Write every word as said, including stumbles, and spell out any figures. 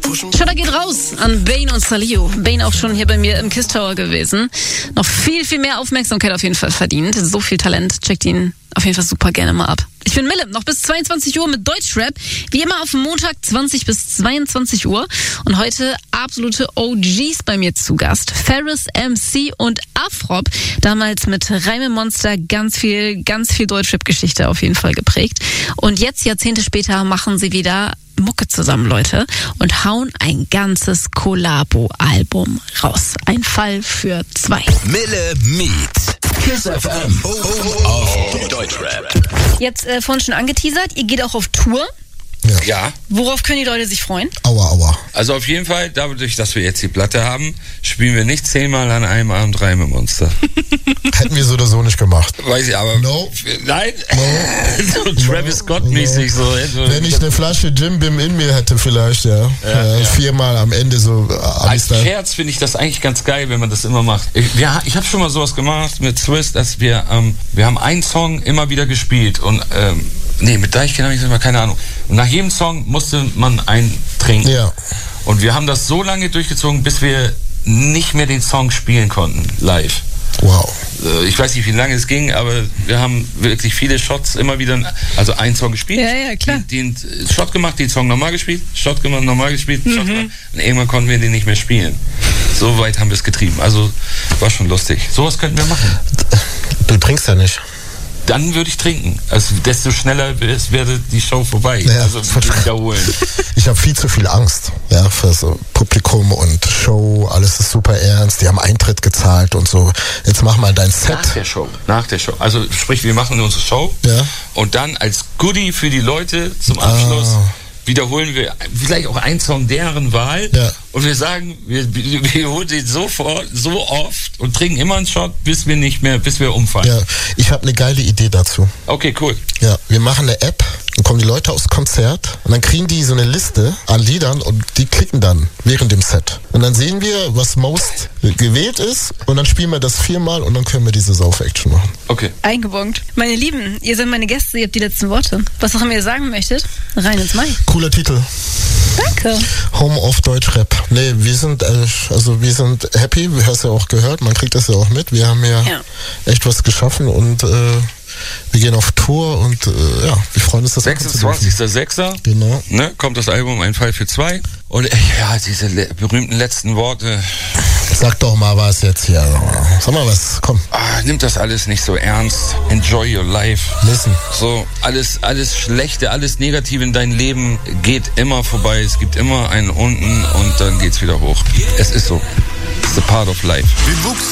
Shoutout geht raus an Bane und Salio. Bane auch schon hier bei mir im Kiss Tower gewesen. Noch viel, viel mehr Aufmerksamkeit auf jeden Fall verdient. So viel Talent. Checkt ihn auf jeden Fall super gerne mal ab. Ich bin Mille, noch bis zweiundzwanzig Uhr mit Deutschrap. Wie immer auf Montag zwanzig bis zweiundzwanzig Uhr. Und heute absolute O Gs bei mir zu Gast. Ferris, M C und Afrop. Damals mit Reimemonster ganz viel, ganz viel Deutschrap-Geschichte auf jeden Fall geprägt. Und jetzt, Jahrzehnte später, machen sie wieder Mucke zusammen, Leute, und hauen ein ganzes Kollabo-Album raus. Ein Fall für zwei. Mille Meet. Kiss F M. Oh, oh, auf Deutschrap. Jetzt äh, vorhin schon angeteasert, ihr geht auch auf Tour. Ja. Ja. Worauf können die Leute sich freuen? Aua, aua. Also auf jeden Fall, dadurch, dass wir jetzt die Platte haben, spielen wir nicht zehnmal an einem Abend Reimemonster. Hätten wir so oder so nicht gemacht. Weiß ich, aber... No. Nein. No. So Travis Scott-mäßig. No. So. Wenn ich eine Flasche Jim Bim in mir hätte vielleicht, ja. Ja, äh, ja. Viermal am Ende so äh, Als alles da. Scherz finde ich das eigentlich ganz geil, wenn man das immer macht. Ich, ja, ich habe schon mal sowas gemacht mit Twist, dass wir, ähm, wir haben einen Song immer wieder gespielt und, ähm, nee, mit Deichkind habe ich immer keine Ahnung. Und nach jedem Song musste man einen trinken. Ja. Und wir haben das so lange durchgezogen, bis wir nicht mehr den Song spielen konnten, live. Wow. Äh, Ich weiß nicht, wie lange es ging, aber wir haben wirklich viele Shots immer wieder, also einen Song gespielt. Ja, ja, klar. Den, den Shot gemacht, den Song nochmal gespielt, Shot gemacht, nochmal gespielt, Shot gemacht. Und irgendwann konnten wir den nicht mehr spielen. So weit haben wir es getrieben. Also war schon lustig. Sowas könnten wir machen. Du trinkst ja nicht. Dann würde ich trinken. Also desto schneller es wäre die Show vorbei. Ja, also wiederholen. Ich habe viel zu viel Angst, ja, für so Publikum und Show, alles ist super ernst, die haben Eintritt gezahlt und so. Jetzt mach mal dein Set. Nach der Show. Nach der Show. Also sprich, wir machen unsere Show Ja. und dann als Goodie für die Leute zum Abschluss Ah. wiederholen wir vielleicht auch einen Song deren Wahl Ja. und wir sagen, wir, wir, wir holen den sofort, so oft und trinken immer einen Shot, bis wir nicht mehr, bis wir umfallen. Ja, ich habe eine geile Idee dazu. Okay, cool. Ja, wir machen eine App, dann kommen die Leute aufs Konzert und dann kriegen die so eine Liste an Liedern und die klicken dann während dem Set. Und dann sehen wir, was most gewählt ist und dann spielen wir das viermal und dann können wir diese Sauf-Action machen. Okay. Eingebongt. Meine Lieben, ihr seid meine Gäste, ihr habt die letzten Worte. Was auch immer ihr sagen möchtet, rein ins Mai. Cooler Titel. Danke. Home of Deutschrap. Nee, wir sind, äh, also wir sind happy, du hast ja auch gehört, man kriegt das ja auch mit. Wir haben ja, Ja. echt was geschaffen und äh, wir gehen auf Tour und äh, ja, wir freuen uns, das machen zu dürfen. sechsundzwanzigster sechster Genau. Ne, kommt das Album Ein Fall für zwei. Und äh, ja, diese le- berühmten letzten Worte. Sag doch mal was jetzt hier. Sag mal was, komm, Ah, nimmt das alles nicht so ernst. Enjoy your life. listen. So, alles, alles Schlechte, alles Negative in deinem Leben geht immer vorbei. Es gibt immer einen unten und dann geht's wieder hoch. Es ist so. It's a part of life. Wir wuchsen